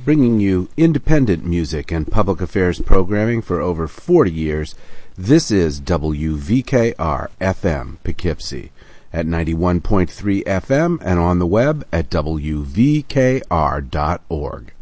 bringing you independent music and public affairs programming for over 40 years. This is WVKR-FM Poughkeepsie at 91.3 FM and on the web at wvkr.org.